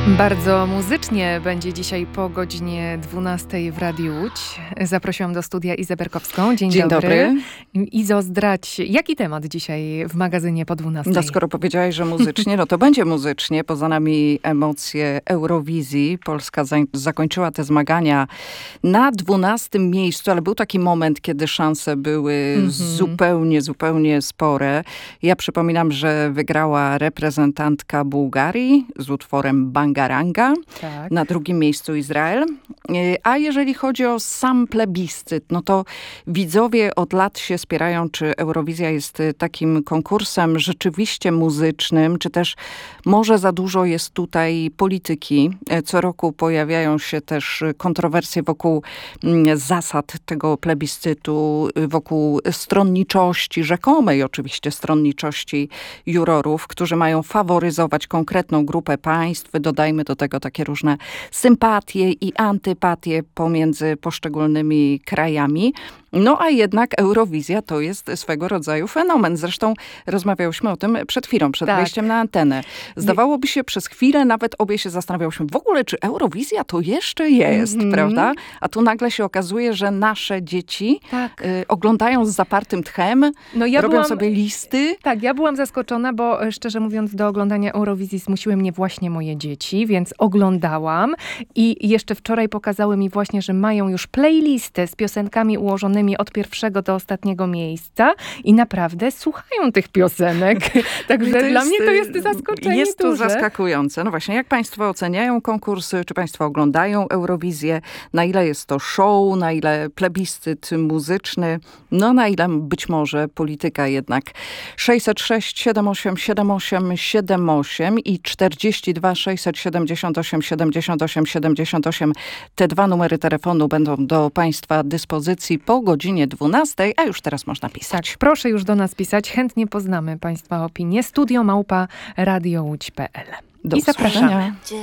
Bardzo muzycznie będzie dzisiaj po godzinie 12 w Radiu Łódź. Zaprosiłam do studia Izę Berkowską. Dzień dobry. Izo, zdradź, jaki temat dzisiaj w magazynie po 12? No skoro powiedziałaś, że muzycznie, no to będzie muzycznie. Poza nami emocje Eurowizji. Polska zakończyła te zmagania na 12 miejscu, ale był taki moment, kiedy szanse były zupełnie spore. Ja przypominam, że wygrała reprezentantka Bułgarii z utworem Bangaranga. Tak. Na drugim miejscu Izrael. A jeżeli chodzi o sam plebiscyt, no to widzowie od lat się spierają, czy Eurowizja jest takim konkursem rzeczywiście muzycznym, czy też może za dużo jest tutaj polityki. Co roku pojawiają się też kontrowersje wokół zasad tego plebiscytu, wokół stronniczości, rzekomej oczywiście stronniczości jurorów, którzy mają faworyzować konkretną grupę państw. Dodajmy do tego takie różne sympatie i antypatie pomiędzy poszczególnymi krajami. No a jednak Eurowizja to jest swego rodzaju fenomen. Zresztą rozmawiałyśmy o tym przed chwilą, przed wejściem na antenę. Zdawałoby się przez chwilę, nawet obie się zastanawiałyśmy, w ogóle czy Eurowizja to jeszcze jest, prawda? A tu nagle się okazuje, że nasze dzieci oglądają z zapartym tchem, robią sobie listy. Tak, ja byłam zaskoczona, bo szczerze mówiąc do oglądania Eurowizji zmusiły mnie właśnie moje dzieci, więc oglądałam i jeszcze wczoraj pokazały mi właśnie, że mają już playlistę z piosenkami ułożonymi od pierwszego do ostatniego miejsca i naprawdę słuchają tych piosenek. Także dla mnie to jest zaskoczenie Jest to duże. zaskakujące. No właśnie, jak państwo oceniają konkursy? Czy państwo oglądają Eurowizję? Na ile jest to show? Na ile plebiscyt muzyczny? No na ile być może polityka jednak. 606 78 78 78 i 42 678 78 78. Te dwa numery telefonu będą do państwa dyspozycji po godzinie 12, a już teraz można pisać. Tak, proszę już do nas pisać. Chętnie poznamy państwa opinie. Studio@radiołódź.pl. I zapraszamy.